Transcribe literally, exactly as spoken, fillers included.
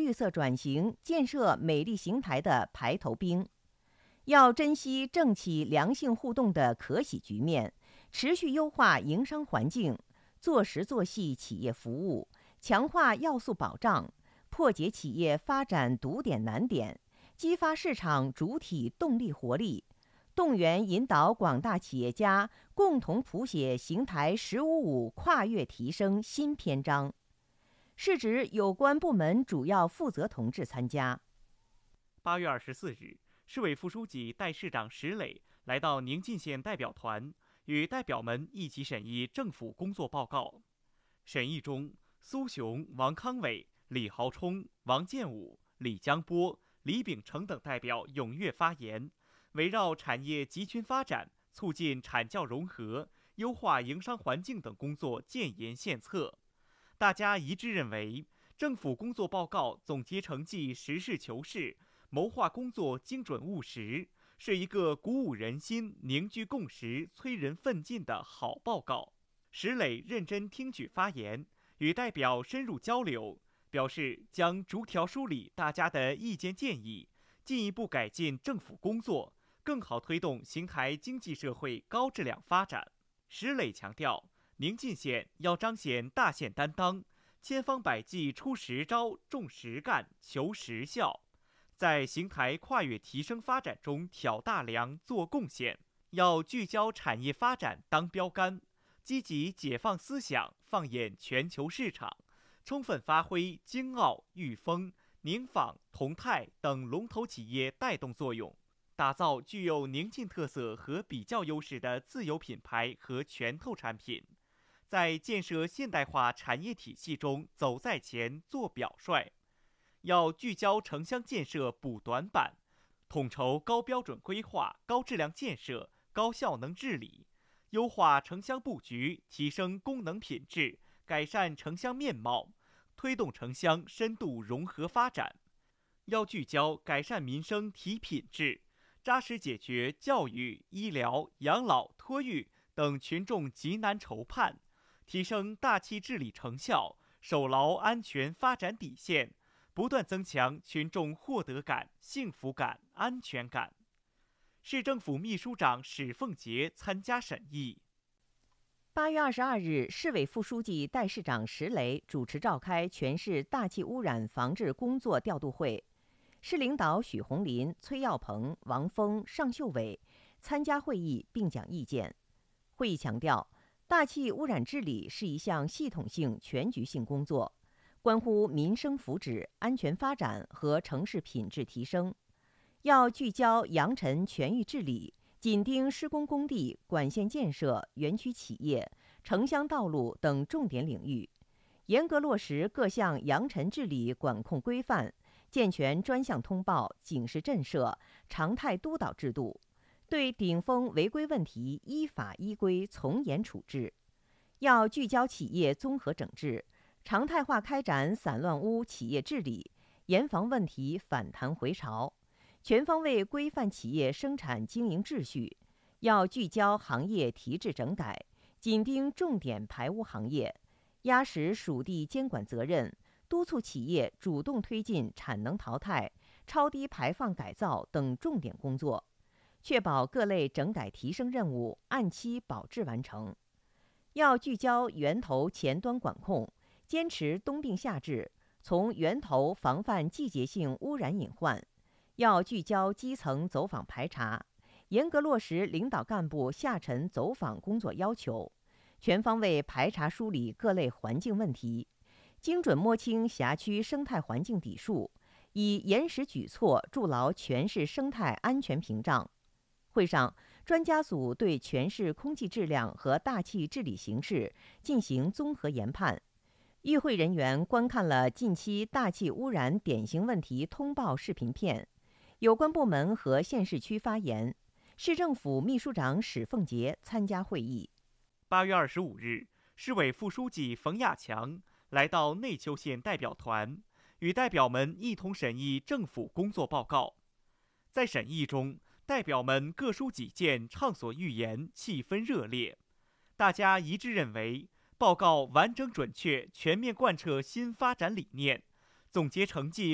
绿色转型、建设美丽邢台的排头兵。要珍惜政企良性互动的可喜局面，持续优化营商环境，做实做细企业服务，强化要素保障，破解企业发展堵点难点，激发市场主体动力活力，动员引导广大企业家共同谱写邢台“十五五”跨越提升新篇章。是指有关部门主要负责同志参加。 八月二十四日，市委副书记、代市长石磊来到宁晋县代表团，与代表们一起审议政府工作报告。审议中，苏雄、王康伟、李豪冲、王建武、李江波、李秉成等代表踊跃发言，围绕产业集群发展、促进产教融合、优化营商环境等工作建言献策。大家一致认为，政府工作报告总结成绩实事求是，谋划工作精准务实，是一个鼓舞人心、凝聚共识、催人奋进的好报告。石磊认真听取发言，与代表深入交流，表示将逐条梳理大家的意见建议，进一步改进政府工作，更好推动邢台经济社会高质量发展。石磊强调，宁晋县要彰显大县担当，千方百计出实招、重实干、求实效，在邢台跨越提升发展中挑大梁、做贡献。要聚焦产业发展当标杆，积极解放思想，放眼全球市场，充分发挥京奥、裕丰、宁纺、同泰等龙头企业带动作用，打造具有宁晋特色和比较优势的自有品牌和拳头产品。在建设现代化产业体系中走在前、做表率，要聚焦城乡建设补短板，统筹高标准规划、高质量建设、高效能治理，优化城乡布局，提升功能品质，改善城乡面貌，推动城乡深度融合发展。要聚焦改善民生提品质，扎实解决教育、医疗、养老、托育等群众急难愁盼，提升大气治理成效，守牢安全发展底线，不断增强群众获得感、幸福感、安全感。市政府秘书长史凤杰参加审议。 八月二十二日，市委副书记、代市长石磊主持召开全市大气污染防治工作调度会，市领导许红林、崔耀鹏、王峰、尚秀伟参加会议并讲意见。会议强调，大气污染治理是一项系统性、全局性工作，关乎民生福祉、安全发展和城市品质提升。要聚焦扬尘全域治理，紧盯施工工地、管线建设、园区企业、城乡道路等重点领域，严格落实各项扬尘治理管控规范，健全专项通报、警示震慑、常态督导制度，对顶风违规问题依法依规从严处置。要聚焦企业综合整治，常态化开展散乱污企业治理，严防问题反弹回潮，全方位规范企业生产经营秩序。要聚焦行业提质整改，紧盯重点排污行业，压实属地监管责任，督促企业主动推进产能淘汰、超低排放改造等重点工作，确保各类整改提升任务按期保质完成。要聚焦源头前端管控，坚持冬病夏治，从源头防范季节性污染隐患。要聚焦基层走访排查，严格落实领导干部下沉走访工作要求，全方位排查梳理各类环境问题，精准摸清辖区生态环境底数，以严实举措筑牢全市生态安全屏障。会上，专家组对全市空气质量和大气治理形势进行综合研判。与会人员观看了近期大气污染典型问题通报视频片。有关部门和县市区发言，市政府秘书长史凤杰参加会议。 八月二十五日，市委副书记冯亚强来到内丘县代表团，与代表们一同审议政府工作报告。在审议中，代表们各抒己见，畅所欲言，气氛热烈。大家一致认为，报告完整准确，全面贯彻新发展理念，总结成绩